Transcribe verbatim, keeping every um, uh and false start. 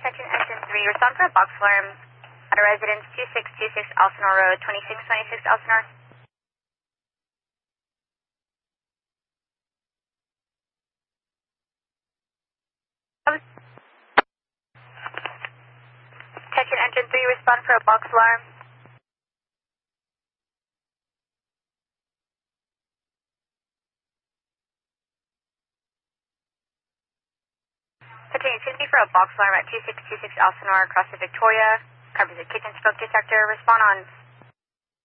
Attention engine three, respond for a box alarm at a residence two six two six Elsinore Road, twenty-six twenty-six Elsinore. Attention engine three, respond for a box alarm. Attention, it's going to be for a box alarm at two six two six Elsinore across the Victoria. Covers a kitchen smoke detector. Respond on